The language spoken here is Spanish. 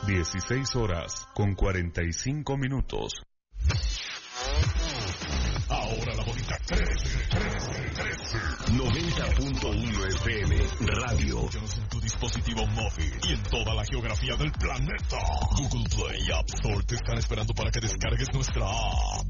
16 horas con 45 minutos. Ahora la bonita crece. 90.1 FM Radio. Escúchanos en tu dispositivo móvil y en toda la geografía del planeta. Google Play y App Store te están esperando para que descargues nuestra app.